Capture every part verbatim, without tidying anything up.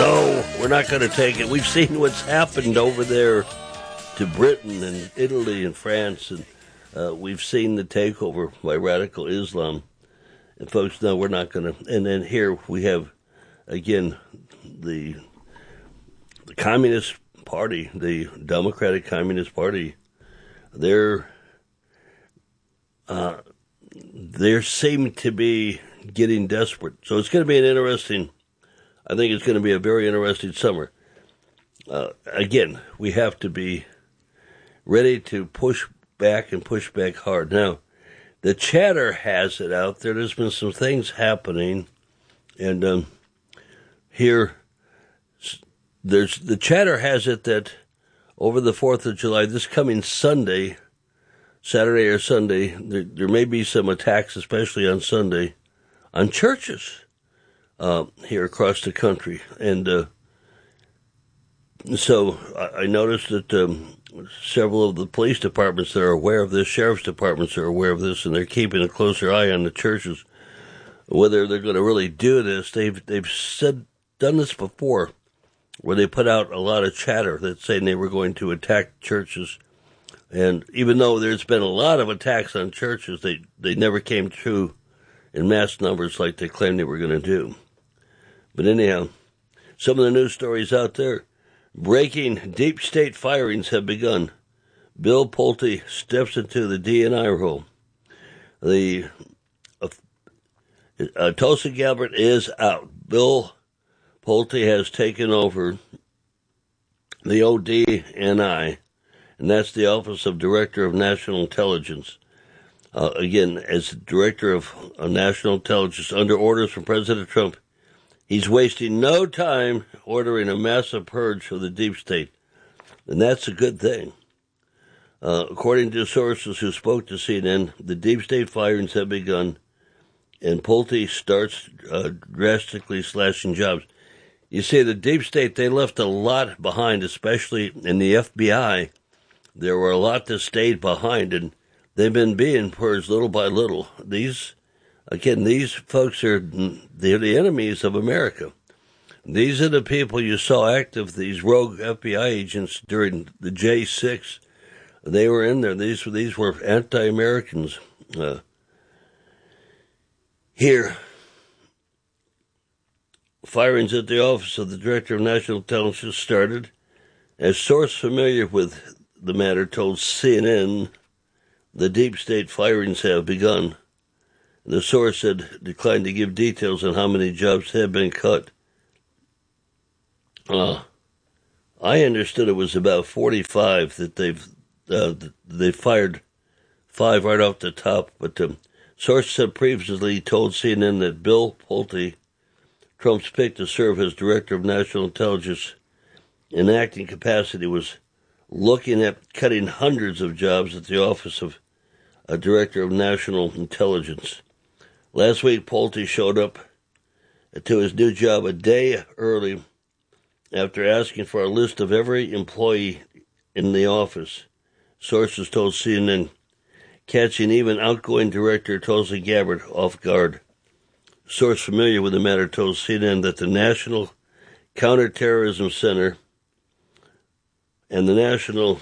No, we're not going to take it. We've seen what's happened over there to Britain and Italy and France, and uh, we've seen the takeover by radical Islam. And folks, no, we're not going to. And then here we have, again, the the Communist Party, the Democratic Communist Party. They're uh, they seem to be getting desperate. So it's going to be an interesting. I think it's going to be a very interesting summer. Uh, again, we have to be ready to push back and push back hard. Now, the chatter has it out there. There's been some things happening, and um, here, there's the chatter has it that over the fourth of July, this coming Sunday, Saturday or Sunday, there, there may be some attacks, especially on Sunday, on churches. Uh, here across the country. And uh, so I, I noticed that um, several of the police departments that are aware of this, sheriff's departments are aware of this, and they're keeping a closer eye on the churches. Whether they're going to really do this, they've they've said done this before, where they put out a lot of chatter that's saying they were going to attack churches. And even though there's been a lot of attacks on churches, they, they never came true in mass numbers like they claimed they were going to do. But anyhow, some of the news stories out there. Breaking deep state firings have begun. Bill Pulte steps into the D and I role. The uh, uh, Tulsi Gabbard is out. Bill Pulte has taken over the O D N I, and that's the Office of Director of National Intelligence. Uh, again, as Director of uh, National Intelligence, under orders from President Trump, he's wasting no time ordering a massive purge of the deep state, and that's a good thing. Uh, according to sources who spoke to C N N, the deep state firings have begun, and Pulte starts uh, drastically slashing jobs. You see, the deep state, they left a lot behind, especially in the F B I. There were a lot that stayed behind, and they've been being purged little by little. These, again, these folks are they're the enemies of America. These are the people you saw active, these rogue F B I agents during the J six. They were in there. These, these were anti-Americans. Uh, here, firings at the Office of the Director of National Intelligence started. A source familiar with the matter told C N N the deep state firings have begun. The source had declined to give details on how many jobs have been cut. Uh, I understood it was about forty-five that they've uh, they fired five right off the top. But the source had previously told C N N that Bill Pulte, Trump's pick to serve as Director of National Intelligence in acting capacity, was looking at cutting hundreds of jobs at the Office of a Director of National Intelligence. Last week, Pulte showed up to his new job a day early after asking for a list of every employee in the office. Sources told C N N, catching even outgoing Director Tulsi Gabbard off guard. A source familiar with the matter told C N N that the National Counterterrorism Center and the National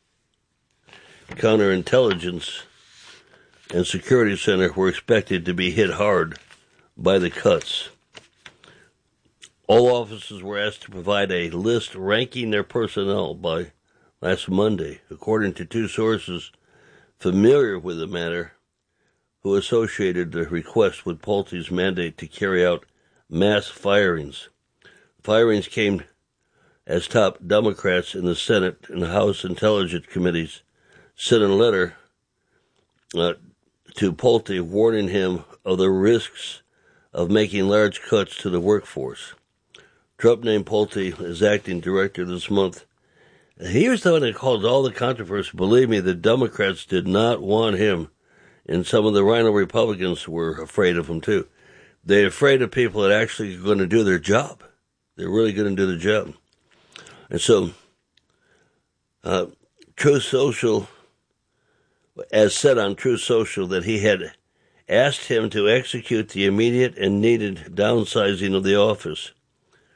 Counterintelligence and Security Center were expected to be hit hard by the cuts. All offices were asked to provide a list ranking their personnel by last Monday, according to two sources familiar with the matter who associated the request with Pulte's mandate to carry out mass firings. Firings came as top Democrats in the Senate and House Intelligence Committees sent a letter uh, to Pulte warning him of the risks of making large cuts to the workforce. Trump named Pulte as acting director this month. He was the one that caused all the controversy. Believe me, the Democrats did not want him, and some of the Rhino Republicans were afraid of him too. They're afraid of people that actually are going to do their job. They're really going to do the job. And so, uh, Truth Social, as said on Truth Social, that he had asked him to execute the immediate and needed downsizing of the office,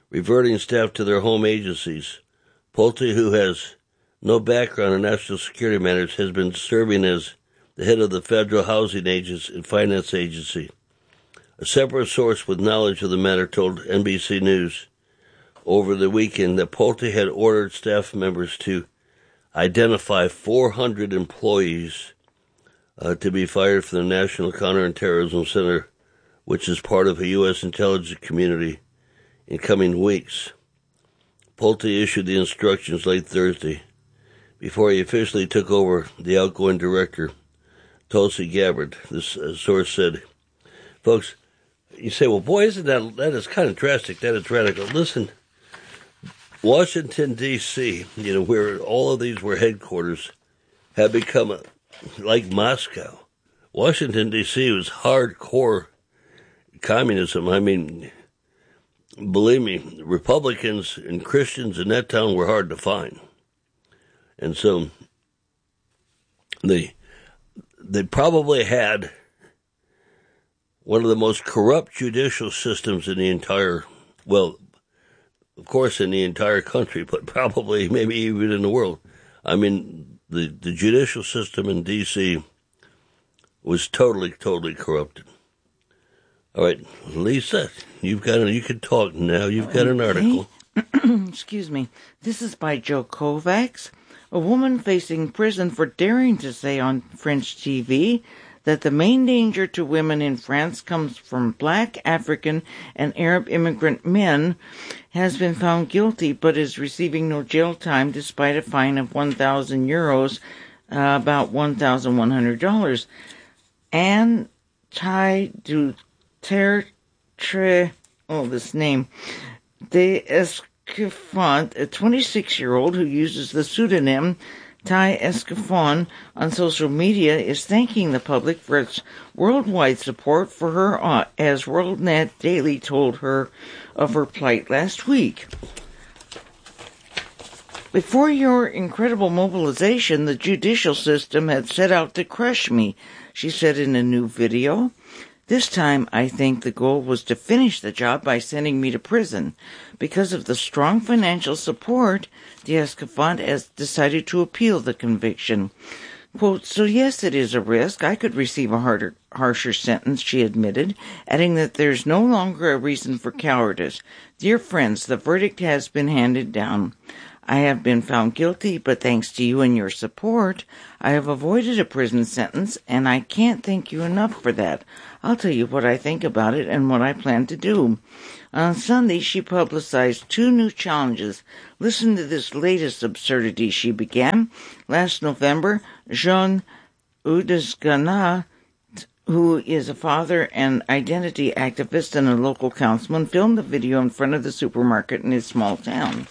reverting staff to their home agencies. Pulte, who has no background in national security matters, has been serving as the head of the Federal Housing Agency and Finance Agency. A separate source with knowledge of the matter told N B C News over the weekend that Pulte had ordered staff members to identify four hundred employees uh, to be fired from the National Counterterrorism Center, which is part of a U S intelligence community, in coming weeks. Pulte issued the instructions late Thursday before he officially took over the outgoing director, Tulsi Gabbard. This uh, source said, folks, you say, well, boy, isn't that, that is kind of drastic, that is radical. Listen, Washington, D C, you know, where all of these were headquarters, have become a, like Moscow. Washington, D C was hardcore communism. I mean, believe me, Republicans and Christians in that town were hard to find. And so they, they probably had one of the most corrupt judicial systems in the entire, well, of course in the entire country, but probably maybe even in the world. I mean, the, the judicial system in D C was totally, totally corrupted. All right, Lisa, you've got a, you can talk now. You've got an article. Excuse me. This is by Joe Kovacs, a woman facing prison for daring to say on French T V that the main danger to women in France comes from black, African, and Arab immigrant men, has been found guilty but is receiving no jail time despite a fine of one thousand euros, uh, about one thousand one hundred dollars. Anne Tai Dutertre, oh, this name, de Escafant, a twenty-six-year-old who uses the pseudonym Tai Escafon on social media, is thanking the public for its worldwide support for her, uh, as WorldNet Daily told her of her plight last week. Before your incredible mobilization, the judicial system had set out to crush me, she said in a new video. This time, I think the goal was to finish the job by sending me to prison. Because of the strong financial support, D'Escafant has decided to appeal the conviction. Quote, so yes, it is a risk. I could receive a harder, harsher sentence, she admitted, adding that there's no longer a reason for cowardice. Dear friends, the verdict has been handed down. I have been found guilty, but thanks to you and your support, I have avoided a prison sentence, and I can't thank you enough for that. I'll tell you what I think about it and what I plan to do. On Sunday, she publicized two new challenges. Listen to this latest absurdity she began. Last November, Jean Udesgana, who is a father and identity activist and a local councilman, filmed a video in front of the supermarket in his small town.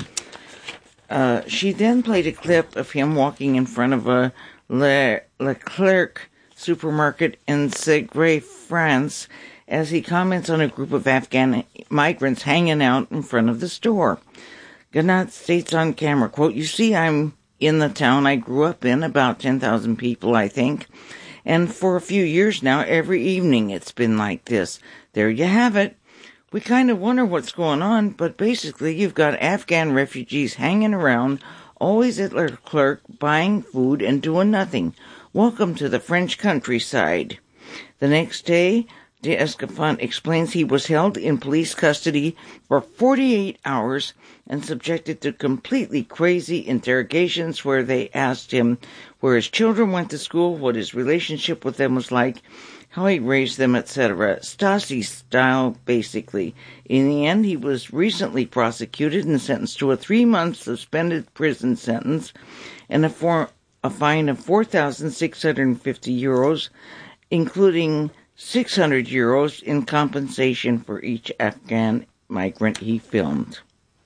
Uh, she then played a clip of him walking in front of a Le- Leclerc supermarket in Segre, France, as he comments on a group of Afghan migrants hanging out in front of the store. Ganat states on camera, quote, you see, I'm in the town I grew up in, about ten thousand people, I think, and for a few years now, every evening it's been like this. There you have it. We kind of wonder what's going on, but basically you've got Afghan refugees hanging around, always at Leclerc, buying food and doing nothing. Welcome to the French countryside. The next day, D'Escafant explains he was held in police custody for forty-eight hours and subjected to completely crazy interrogations where they asked him where his children went to school, what his relationship with them was like, how he raised them, et cetera. Stasi style, basically. In the end, he was recently prosecuted and sentenced to a three-month suspended prison sentence and a, for, a fine of four thousand six hundred fifty euros, including six hundred euros in compensation for each Afghan migrant he filmed.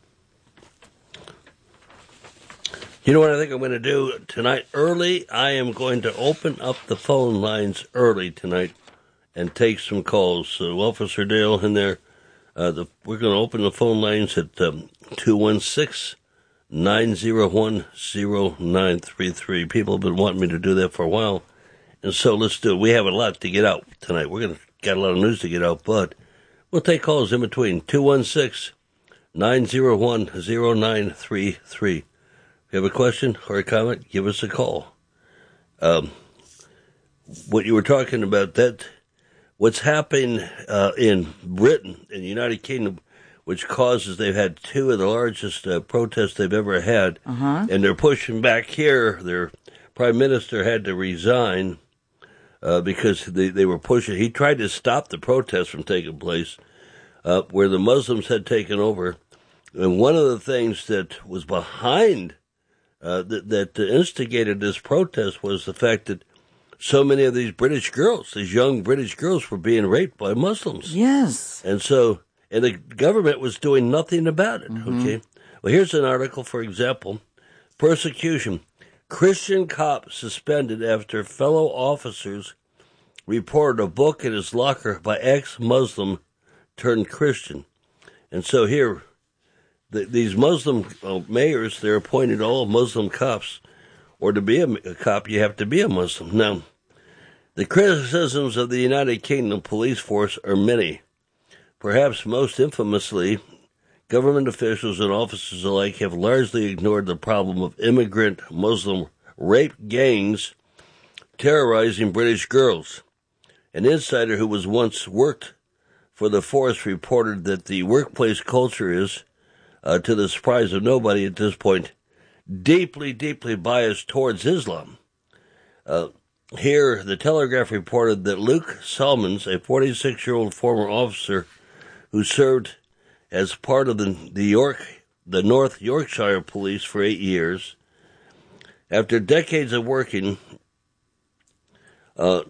You know what I think I'm going to do tonight? Early, I am going to open up the phone lines early tonight and take some calls. So, Officer Dale in there, uh, the, we're going to open the phone lines at um, two one six, nine zero one, zero nine three three. People have been wanting me to do that for a while, and so let's do it. We have a lot to get out tonight. We're going to got a lot of news to get out, but we'll take calls in between. two one six, nine zero one, zero nine three three. If you have a question or a comment, give us a call. Um, what you were talking about, that what's happening uh, in Britain, in the United Kingdom, which causes they've had two of the largest uh, protests they've ever had, uh-huh. and they're pushing back here. Their prime minister had to resign uh, because they, they were pushing. He tried to stop the protests from taking place uh, where the Muslims had taken over. And one of the things that was behind uh, that, that instigated this protest was the fact that so many of these British girls, these young British girls, were being raped by Muslims. Yes. And so, and the government was doing nothing about it, mm-hmm. okay? Well, here's an article, for example, persecution. Christian cop suspended after fellow officers reported a book in his locker by ex-Muslim turned Christian. And so here, the, these Muslim uh, mayors, they're appointed all Muslim cops. Or to be a, a cop, you have to be a Muslim. Now, the criticisms of the United Kingdom police force are many. Perhaps most infamously, government officials and officers alike have largely ignored the problem of immigrant Muslim rape gangs terrorizing British girls. An insider who was once worked for the force reported that the workplace culture is, uh, to the surprise of nobody at this point, deeply, deeply biased towards Islam. Uh, here, the Telegraph reported that Luke Salmons, a forty-six-year-old former officer who served as part of the, the York, the North Yorkshire Police for eight years, after decades of working uh,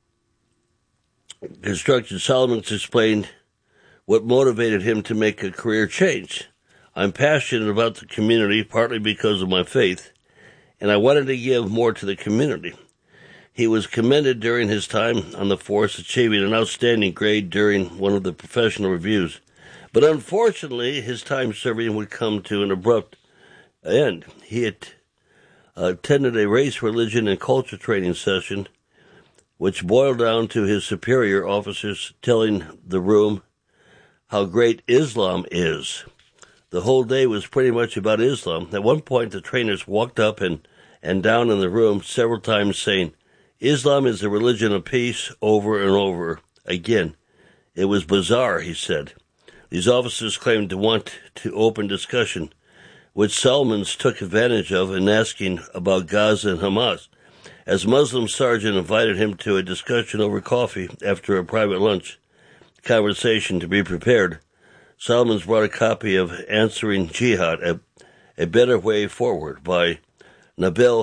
construction, Salmons explained what motivated him to make a career change. I'm passionate about the community, partly because of my faith, and I wanted to give more to the community. He was commended during his time on the force, achieving an outstanding grade during one of the professional reviews. But unfortunately, his time serving would come to an abrupt end. He had uh, attended a race, religion, and culture training session, which boiled down to his superior officers telling the room how great Islam is. The whole day was pretty much about Islam. At one point, the trainers walked up and, and down in the room several times saying, Islam is the religion of peace, over and over again. It was bizarre, he said. These officers claimed to want to open discussion, which Salmons took advantage of in asking about Gaza and Hamas. As Muslim sergeant invited him to a discussion over coffee after a private lunch conversation to be prepared, Salmons brought a copy of Answering Jihad, a, a Better Way Forward by Nabil